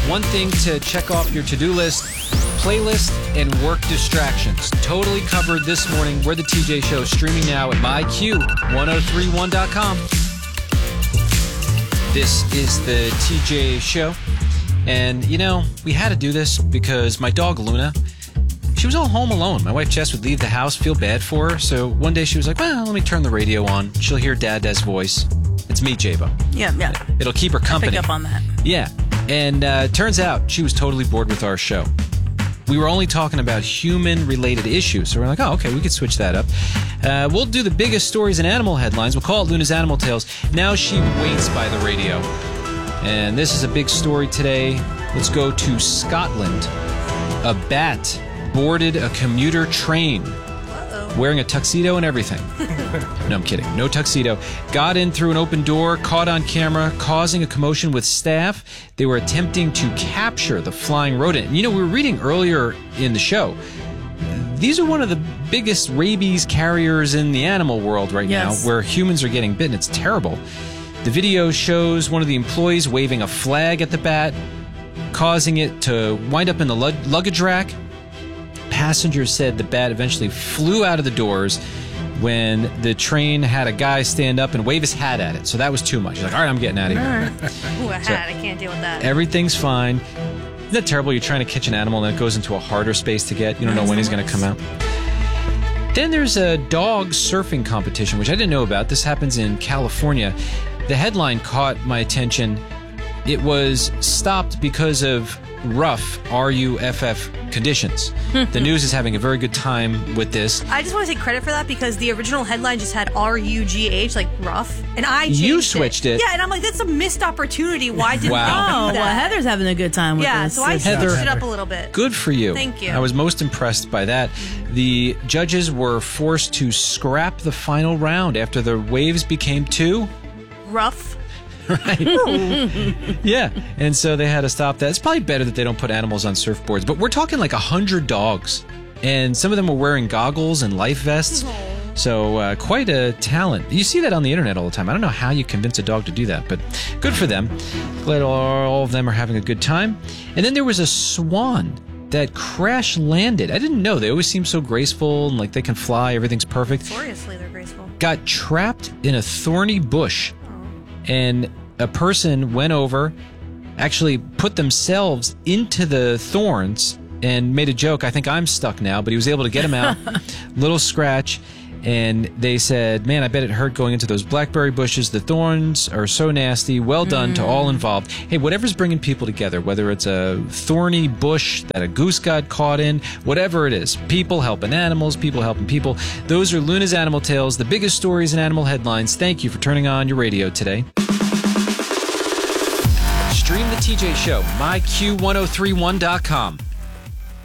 One thing to check off your to-do list, playlist and work distractions. Totally covered this morning. We're the TJ Show, streaming now at myq1031.com. This is the TJ Show. And, you know, we had to do this because my dog, Luna, she was all home alone. My wife, Jess, would leave the house, feel bad for her. So one day she was like, well, let me turn the radio on. She'll hear Dad's voice. It's me, Jabo. Yeah. It'll keep her company. I pick up on that. Yeah. And turns out she was totally bored with our show. We were only talking about human-related issues. So we're like, oh, okay, we could switch that up. We'll do the biggest stories in animal headlines. We'll call it Luna's Animal Tales. Now she waits by the radio. And this is a big story today. Let's go to Scotland. A bat boarded a commuter train. Wearing a tuxedo and everything. No, I'm kidding. No tuxedo. Got in through an open door, caught on camera, causing a commotion with staff. They were attempting to capture the flying rodent. And, you know, we were reading earlier in the show, these are one of the biggest rabies carriers in the animal world right now, where humans are getting bitten. It's terrible. The video shows one of the employees waving a flag at the bat, causing it to wind up in the luggage rack. Passengers said the bat eventually flew out of the doors when the train had a guy stand up and wave his hat at it. So that was too much. He's like, all right, I'm getting out of here. Ooh, a hat. I can't deal with that. Everything's fine. Isn't that terrible? You're trying to catch an animal and it goes into a harder space to get. You don't know when he's going to come out. Then there's a dog surfing competition, which I didn't know about. This happens in California. The headline caught my attention. It was stopped because of rough, R-U-F-F, conditions. The news is having a very good time with this. I just want to take credit for that because the original headline just had R-U-G-H, like rough, and I changed You switched it. Yeah, and I'm like, that's a missed opportunity. Why didn't Wow. I do Oh, that? well, Heather's having a good time with this. So I switched it up a little bit. Good for you. Thank you. I was most impressed by that. The judges were forced to scrap the final round after the waves became too Rough. right. Yeah, and so they had to stop that. It's probably better that they don't put animals on surfboards, but we're talking like 100 dogs, and some of them were wearing goggles and life vests. So quite a talent. You see that on the internet all the time. I don't know how you convince a dog to do that, but good for them. Glad all of them are having a good time. And then there was a swan that crash landed. I didn't know. They always seem so graceful and like they can fly. Everything's perfect. Notoriously, they're graceful. Got trapped in a thorny bush. And a person went over, actually put themselves into the thorns and made a joke. I think I'm stuck now, but he was able to get him out. Little scratch. And they said, man, I bet it hurt going into those blackberry bushes. The thorns are so nasty. Well done to all involved. Hey, whatever's bringing people together, whether it's a thorny bush that a goose got caught in, whatever it is, people helping animals, people helping people. Those are Luna's Animal Tales, the biggest stories in animal headlines. Thank you for turning on your radio today. Stream the TJ Show, myq1031.com.